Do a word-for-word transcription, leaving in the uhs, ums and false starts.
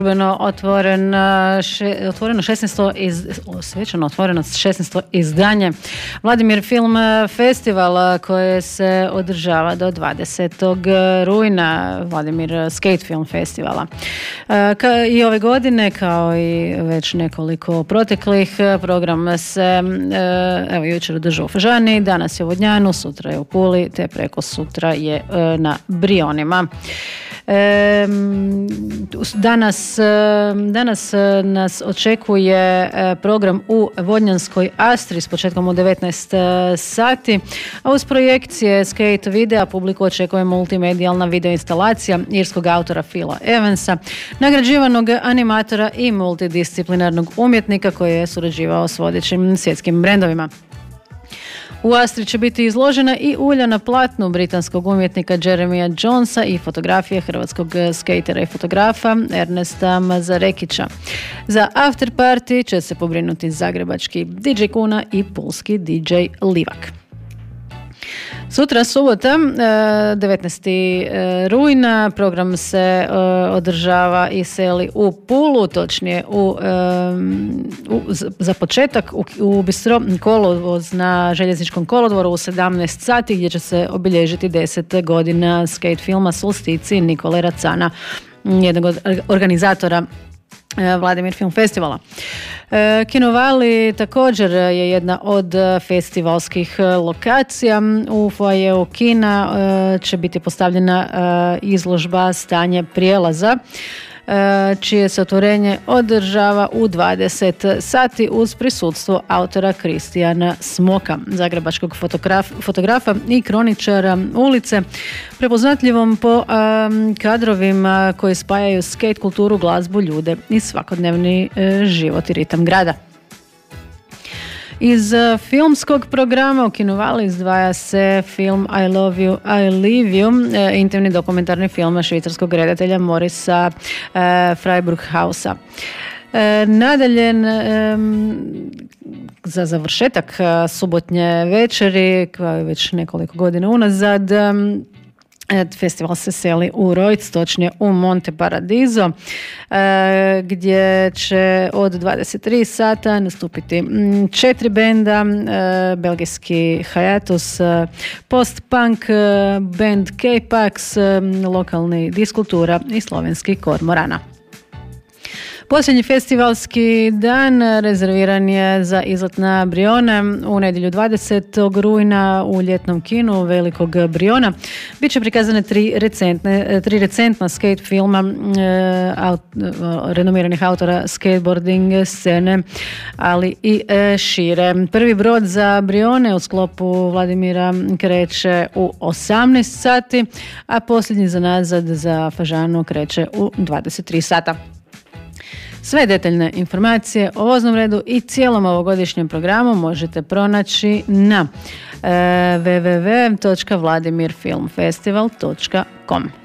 Otvoren, še, otvoreno šesnaesto iz, svečano otvoreno šesnaesto izdanje Vladimir Film Festival koje se održava do dvadesetog rujna, Vladimir Skate Film Festivala. Ka, I ove godine, kao i već nekoliko proteklih, program se evo jučer održao u Fažani, danas je u Vodnjanu, sutra je u Puli, te preko sutra je na Brionima. Danas, danas nas očekuje program u Vodnjanskoj Astri s početkom u devetnaest sati, a uz projekcije skate videa publiku očekuje multimedijalna videoinstalacija irskog autora Phila Evansa, nagrađivanog animatora i multidisciplinarnog umjetnika koji je surađivao s vodećim svjetskim brendovima. U Astri će biti izložena i ulja na platnu britanskog umjetnika Jeremya Jonesa i fotografije hrvatskog skatera i fotografa Ernesta Mazarekića. Za after party će se pobrinuti zagrebački D J Kuna i pulski D J Livak. Sutra, subota, devetnaesti rujna, program se održava i seli u Pulu, točnije u, u, za početak u, u Bistro kolovoz na željezničkom kolodvoru u sedamnaest sati, gdje će se obilježiti deset godina skate filma Solstici Nikole Racana, jednog od organizatora Vladimir Film Festivala. Kinovali također je jedna od festivalskih lokacija. U foajeu kina će biti postavljena izložba Stanje prijelaza, čije se otvorenje održava u dvadeset sati uz prisutstvo autora Kristijana Smoka, zagrebačkog fotograf, fotografa i kroničara ulice, prepoznatljivom po um, kadrovima koji spajaju skate kulturu, glazbu, ljude i svakodnevni e, život i ritam grada. Iz filmskog programa u Kinovali izdvaja se film I Love You, I Leave You, e, intimni dokumentarni film švicarskog redatelja Morisa e, Freiburghausa. E, nadalje, e, za završetak e, subotnje večeri, kao je već nekoliko godina unazad, e, festival se seli u Rojc, točnije u Monte Paradiso, e, gdje će od dvadeset tri sata nastupiti četiri benda, e, belgijski Hiatus, e, post-punk e, band K-Pax, e, lokalni Diskultura i slovenski Kormorana. Posljednji festivalski dan rezerviran je za izlet na Brione u nedjelju dvadesetog rujna u ljetnom kinu Velikog Briona. Biće prikazane tri recentne, tri recentna skate filma e, aut, renomiranih autora skateboarding scene, ali i e, šire. Prvi brod za Brione u sklopu Vladimira kreće u osamnaest sati, a posljednji za nazad za Fažanu kreće u dvadeset tri sata. Sve detaljne informacije o voznom redu i cijelom ovogodišnjem programu možete pronaći na e, w w w točka vladimirfilmfestival točka com.